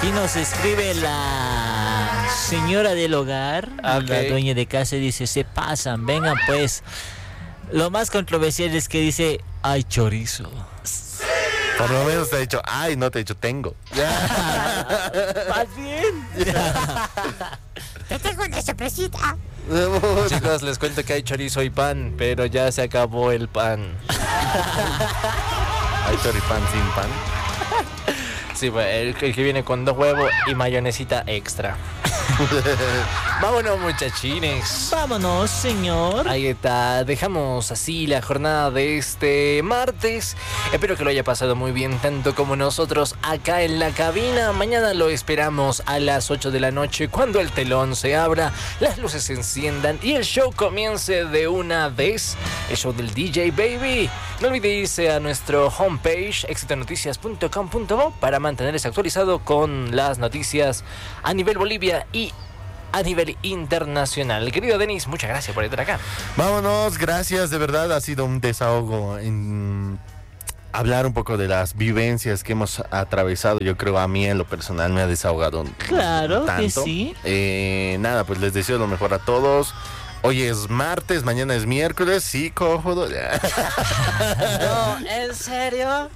Aquí nos escribe la señora del hogar, la dueña de casa, y dice, se pasan, vengan pues. Lo más controversial es que dice, hay chorizo. Por lo menos te ha dicho, ay, no te ha dicho, tengo. Más bien. Te tengo una sorpresita. Chicos, les cuento que hay chorizo y pan, pero ya se acabó el pan. Hay choripán sin pan. Sí, el que viene con 2 huevos y mayonesita extra. Vámonos, muchachines. Vámonos, señor. Ahí está, dejamos así la jornada de este martes. Espero que lo haya pasado muy bien, tanto como nosotros acá en la cabina. Mañana lo esperamos a las 8 de la noche, cuando el telón se abra, las luces se enciendan y el show comience de una vez. El show del DJ Baby. No olvide irse a nuestro homepage, exitonoticias.com.bo, para mantenerse actualizado con las noticias a nivel Bolivia y a nivel internacional. Querido Denis, muchas gracias por estar acá. Vámonos, gracias, de verdad ha sido un desahogo en hablar un poco de las vivencias que hemos atravesado. Yo creo, a mí en lo personal me ha desahogado Claro tanto. que sí. Nada, pues les deseo lo mejor a todos. Hoy es martes, mañana es miércoles, sí, cojodo. No, ¿en serio?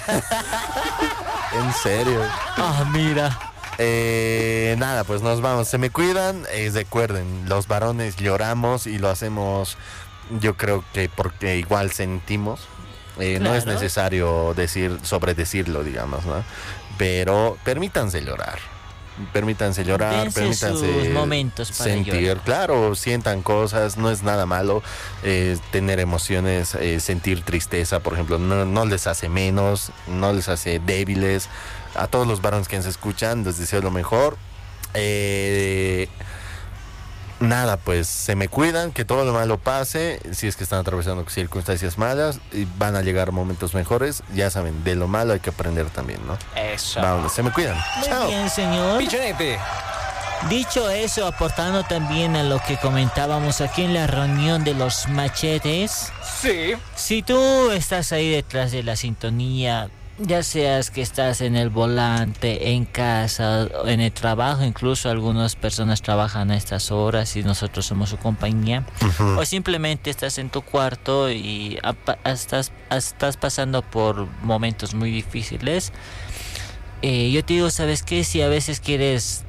En serio. Ah, mira. Nada, pues nos vamos. Se me cuidan. Recuerden, los varones lloramos y lo hacemos, yo creo que porque igual sentimos. No es necesario sobredecirlo, digamos, ¿no? Pero permítanse llorar. Permítanse llorar, permítanse sus momentos para sentir, llorar. claro, sientan cosas, no es nada malo tener emociones, sentir tristeza, por ejemplo, no les hace menos, no les hace débiles. A todos los varones que nos escuchan, les deseo lo mejor. Nada, pues se me cuidan, que todo lo malo pase. Si es que están atravesando circunstancias malas, y van a llegar momentos mejores. Ya saben, de lo malo hay que aprender también, ¿no? Eso. Vamos, se me cuidan. Muy Chao. bien, señor. Pichonete. Dicho eso, aportando también a lo que comentábamos aquí en la reunión de los machetes. Sí. Si tú estás ahí detrás de la sintonía, ya seas que estás en el volante, en casa, en el trabajo, incluso algunas personas trabajan a estas horas y nosotros somos su compañía, o simplemente estás en tu cuarto y estás pasando por momentos muy difíciles, yo te digo, ¿sabes qué? Si a veces quieres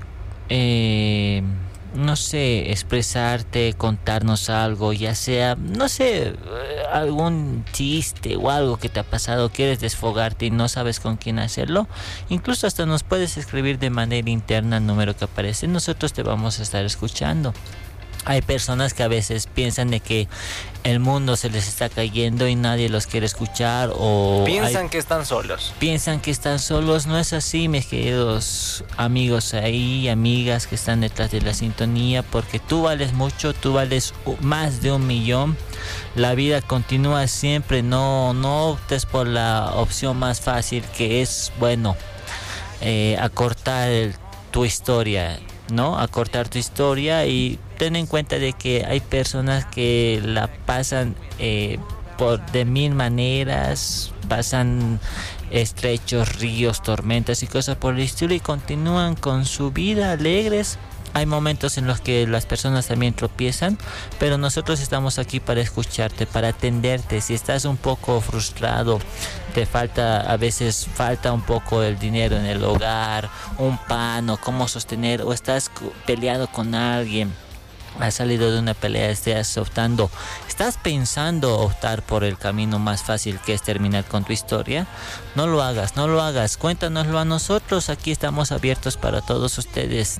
no sé, expresarte, contarnos algo, ya sea, no sé, algún chiste o algo que te ha pasado, quieres desfogarte y no sabes con quién hacerlo, incluso hasta nos puedes escribir de manera interna al número que aparece, nosotros te vamos a estar escuchando. Hay personas que a veces piensan de que el mundo se les está cayendo y nadie los quiere escuchar, o Piensan que están solos. piensan que están solos. No es así, mis queridos amigos ahí, amigas que están detrás de la sintonía, porque tú vales mucho, tú vales más de 1 millón. La vida continúa siempre, no optes por la opción más fácil, que es, bueno, acortar tu historia, ¿no? Acortar tu historia, y ten en cuenta de que hay personas que la pasan de 1000 maneras, pasan estrechos, ríos, tormentas y cosas por el estilo, y continúan con su vida alegres. Hay momentos en los que las personas también tropiezan, pero nosotros estamos aquí para escucharte, para atenderte. Si estás un poco frustrado, a veces falta un poco el dinero en el hogar, un pan o cómo sostener, o estás peleado con alguien, has salido de una pelea, estás pensando optar por el camino más fácil, que es terminar con tu historia, no lo hagas, cuéntanoslo a nosotros, aquí estamos abiertos para todos ustedes.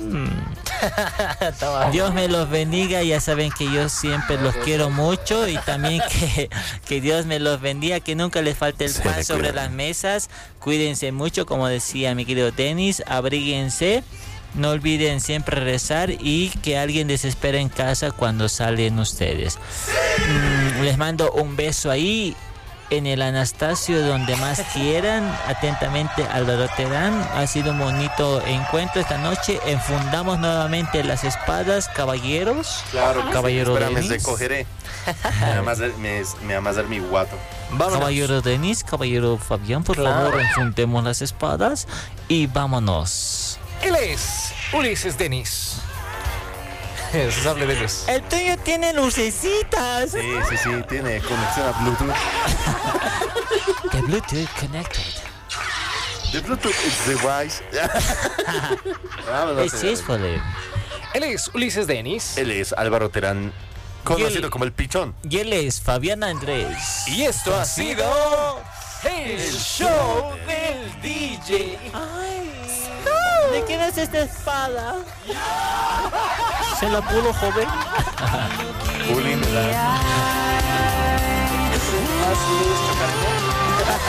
Dios me los bendiga, ya saben que yo siempre los quiero mucho, y también que Dios me los bendiga, que nunca les falte el pan sobre las mesas. Cuídense mucho, como decía mi querido Denis, abríguense. No olviden siempre rezar, y que alguien les espere en casa cuando salen ustedes. Les mando un beso ahí en el Anastasio, donde más quieran. Atentamente, Álvaro Terán. Ha sido un bonito encuentro esta noche. Enfundamos nuevamente las espadas, caballeros. Claro, Caballero espérame, Denis. recogeré. Me va a amasar mi guato. Vámonos. Caballero Denis, caballero Fabián, por Claro. favor, enfundemos las espadas y vámonos. Él es Ulises Denis. Sable Denis. El tuyo tiene lucecitas. Sí, tiene conexión a Bluetooth. The Bluetooth connected. The Bluetooth is device. Vámonos, It's señores. useful. Él es Ulises Denis. Él es Álvaro Terán, conocido como el Pichón. Y él es Fabián Andrés. Y esto ha sido el show del DJ. ¿De quién es esta espada? ¿Se la pudo, joven? Bullying. Así es, chocaremos.